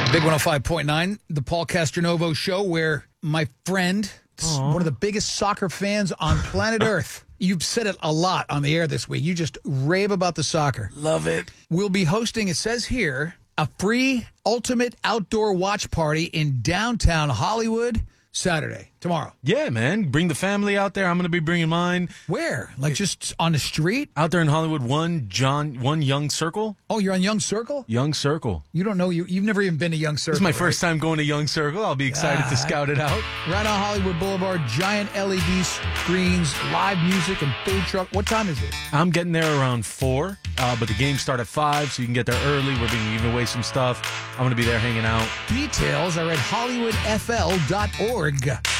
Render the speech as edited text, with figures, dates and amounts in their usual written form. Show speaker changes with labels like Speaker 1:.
Speaker 1: Big 105.9, the Paul Castronovo Show, where my friend, one of the biggest soccer fans on planet Earth, you've said it a lot on the air this week. You just rave about the soccer.
Speaker 2: Love it.
Speaker 1: We'll be hosting, it says here, a free ultimate outdoor watch party in downtown Hollywood Saturday, tomorrow.
Speaker 2: Yeah, man. Bring the family out there. I'm going to be bringing mine.
Speaker 1: Where? Like just on the street?
Speaker 2: Out there in Hollywood, one Young Circle.
Speaker 1: Oh, you're on Young Circle?
Speaker 2: Young Circle.
Speaker 1: You don't know, you've never even been to Young Circle.
Speaker 2: This is my first time going to Young Circle. I'll be excited to scout it out.
Speaker 1: Right on Hollywood Boulevard, giant LED screens, live music, and food truck. What time is it?
Speaker 2: I'm getting there around 4, but the games start at 5, so you can get there early. We're going to give away some stuff. I'm going to be there hanging out.
Speaker 1: Details are at hollywoodfl.org.